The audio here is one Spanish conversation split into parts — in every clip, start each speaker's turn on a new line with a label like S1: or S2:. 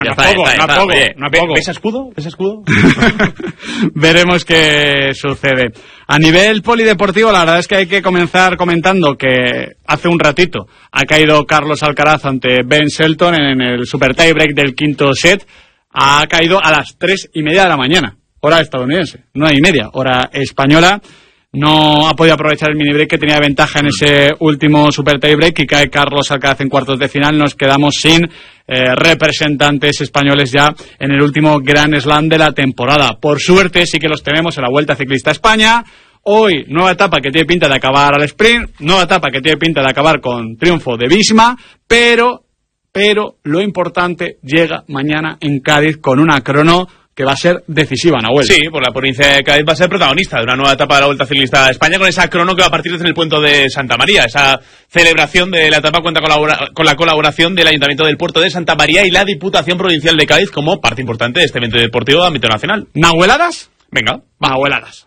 S1: No es poco. ¿Ves escudo?
S2: Veremos qué sucede. A nivel polideportivo, la verdad es que hay que comenzar comentando que hace un ratito ha caído Carlos Alcaraz ante Ben Shelton en el super tiebreak del quinto set. Ha caído a las 3:30 de la mañana, hora estadounidense, 9:30, hora española. No ha podido aprovechar el mini break que tenía de ventaja en ese último super tie break y cae Carlos Alcaraz en cuartos de final. Nos quedamos sin representantes españoles ya en el último Grand Slam de la temporada. Por suerte sí que los tenemos en la Vuelta Ciclista a España. Hoy nueva etapa que tiene pinta de acabar al sprint, nueva etapa que tiene pinta de acabar con triunfo de Visma, pero lo importante llega mañana en Cádiz con una crono que va a ser decisiva, Nahuel.
S1: Sí, por la provincia de Cádiz va a ser protagonista de una nueva etapa de la Vuelta Ciclista a España, con esa crono que va a partir desde el puente de Santa María. Esa celebración de la etapa cuenta con la colaboración del Ayuntamiento del Puerto de Santa María y la Diputación Provincial de Cádiz como parte importante de este evento deportivo de ámbito nacional.
S2: ¿Nahueladas?
S1: Venga.
S2: Nahueladas.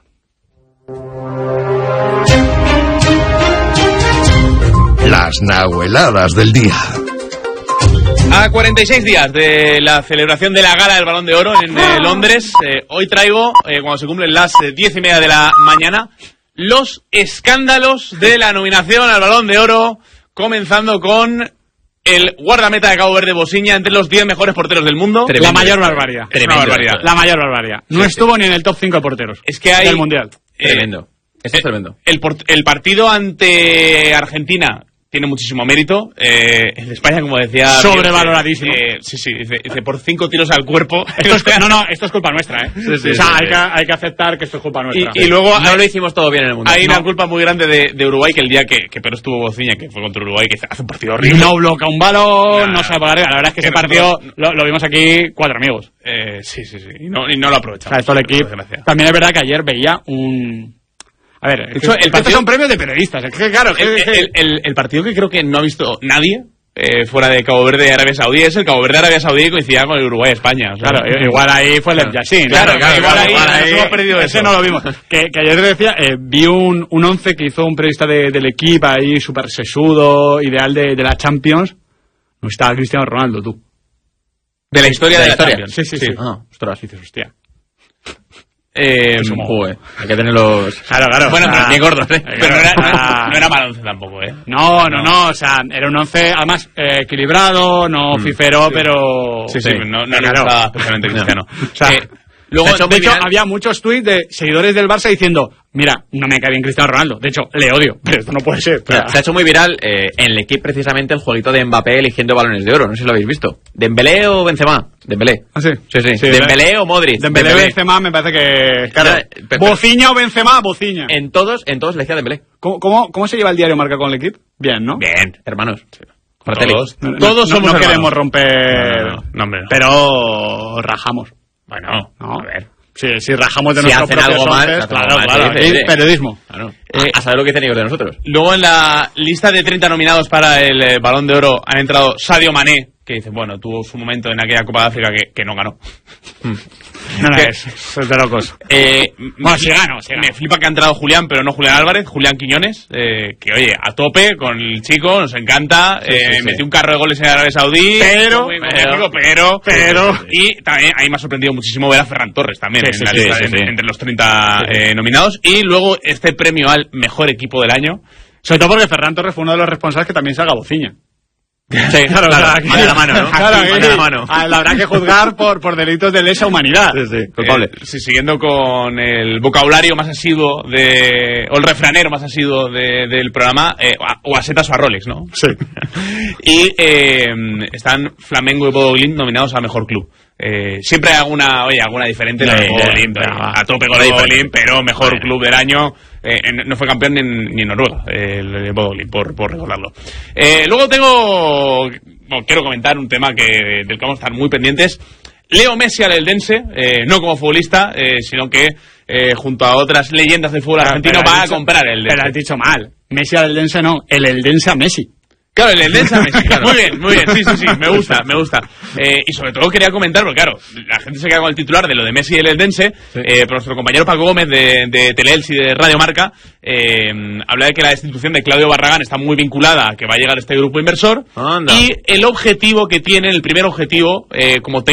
S3: Las nahueladas del día.
S1: A 46 días de la celebración de la Gala del Balón de Oro en Londres, hoy traigo, cuando se cumplen las 10:30 de la mañana, los escándalos de la nominación al Balón de Oro, comenzando con el guardameta de Cabo Verde, Bosiña, entre los 10 mejores porteros del mundo.
S2: Tremendo. La mayor barbaridad. La mayor barbaridad. No estuvo ni en el top 5 de porteros.
S1: Es que hay...
S2: del Mundial.
S4: Tremendo. Esto es tremendo.
S1: El partido ante Argentina tiene muchísimo mérito. El de España, como decía...
S2: sobrevaloradísimo.
S1: Sí, dice por 5 tiros al cuerpo.
S2: Esto es culpa nuestra, ¿eh?
S4: Sí,
S2: o sea, hay que aceptar que esto es culpa nuestra.
S1: Y luego...
S4: No lo hicimos todo bien en el mundo.
S1: Hay una culpa muy grande de Uruguay, que el día que pero estuvo Bociña, que fue contra Uruguay, que hace un partido horrible.
S2: No bloquea un balón, no sabe pagar. La verdad es que ese partido lo vimos aquí 4 amigos.
S1: Sí. Y no lo aprovechamos.
S2: O sea, esto el equipo... También es verdad que ayer veía un... A ver, el partido son premios de periodistas. Es que, claro,
S1: el partido que creo que no ha visto nadie fuera de Cabo Verde y Arabia Saudí es el Cabo Verde Arabia Saudí, que coincidía con el Uruguay-España. O sea,
S2: claro, igual ahí fue el Yassin.
S1: Claro, igual ahí hemos perdido
S2: ese
S1: eso.
S2: no lo vimos. Que ayer te decía, vi un 11 que hizo un periodista del equipo ahí, súper sesudo, ideal de la Champions. No estaba Cristiano Ronaldo, tú.
S1: De la historia de la Champions.
S2: Sí.
S4: Ah,
S2: ostras, dices, hostia.
S4: Hay que tenerlos...
S2: Claro.
S1: Bueno, pero
S4: bien gordos, ¿eh?
S1: Pero no era mal 11 tampoco, ¿eh?
S2: No, o sea, era un 11, además, equilibrado, no fifero, pero...
S1: Sí, no le gustaba especialmente Cristiano.
S2: O sea,
S1: luego,
S2: de hecho, había muchos tweets de seguidores del Barça diciendo, mira, no me cae bien Cristiano Ronaldo, de hecho, le odio, pero esto no puede ser.
S4: Mira, se ha hecho muy viral en el equipo precisamente el jueguito de Mbappé eligiendo balones de oro, no sé si lo habéis visto. ¿Dembélé o Benzema? Dembélé.
S2: ¿Ah, sí?
S4: Sí. ¿Dembélé o Modric?
S2: Dembélé o Benzema me parece que... Claro, Bociña o Benzema, Bociña.
S4: En todos le decía Dembélé.
S2: ¿Cómo se lleva el diario Marca con el equipo? Bien, ¿no?
S4: Bien, hermanos. Sí.
S1: Todos somos
S2: no queremos romper...
S1: No, hombre, no.
S2: Pero rajamos.
S1: Bueno,
S2: ¿no?
S1: A ver.
S2: Si rajamos de
S4: si
S2: nuestros
S4: hacen algo
S2: hombres,
S4: mal,
S2: claro. Periodismo.
S4: Claro. A saber lo que dicen ellos de nosotros.
S1: Luego en la lista de 30 nominados para el Balón de Oro han entrado Sadio Mané, que dice, bueno, tuvo su momento en aquella Copa de África que no ganó.
S2: No es de locos.
S1: Bueno, sí ganó. Me flipa que ha entrado Julián, pero no Julián Álvarez, Julián Quiñones, que oye, a tope con el chico, nos encanta, metió un carro de goles en Arabia Saudí, pero y también ahí me ha sorprendido muchísimo ver a Ferran Torres también en la lista entre los 30 nominados, y luego este premio al mejor equipo del año.
S2: Sobre todo porque Ferran Torres fue uno de los responsables que también salga Bociña.
S4: Sí, claro,
S2: va de la mano, ¿no? La habrá que juzgar por delitos de lesa humanidad.
S4: Sí, culpable.
S1: Siguiendo con el vocabulario más asiduo o el refranero más asiduo del programa, o a setas o a Rolex, ¿no?
S2: Sí.
S1: Y están Flamengo y Bodo Glimt nominados a Mejor Club. Siempre hay alguna diferente, la de Bodo Glimt, a tope con el Bodo Glimt, pero Mejor Club del año. No fue campeón ni en Noruega el Bodo Glimt, por recordarlo. Luego quiero comentar un tema del que vamos a estar muy pendientes. Leo Messi al Eldense, no como futbolista, sino que junto a otras leyendas del fútbol argentino va a comprar el Eldense.
S2: Pero has dicho mal. Messi al Eldense no, el Eldense a Messi.
S1: Claro, el Eldense a Messi. Claro. Muy bien, sí, me gusta. Y sobre todo quería comentar, porque claro, la gente se queda con el titular de lo de Messi y el Eldense, pero nuestro compañero Paco Gómez de Teleelch y de Radio Marca habla de que la destitución de Claudio Barragán está muy vinculada a que va a llegar este grupo inversor.
S4: Anda.
S1: Y el objetivo que tiene, el primer objetivo, como